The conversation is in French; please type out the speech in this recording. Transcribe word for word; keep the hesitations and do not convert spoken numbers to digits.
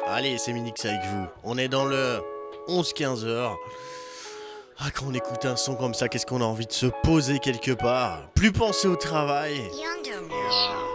Allez, c'est Minix avec vous. On est dans le onze quinze heures. Ah, quand on écoute un son comme ça, qu'est-ce qu'on a envie de se poser quelque part? Plus penser au travail. Yonder.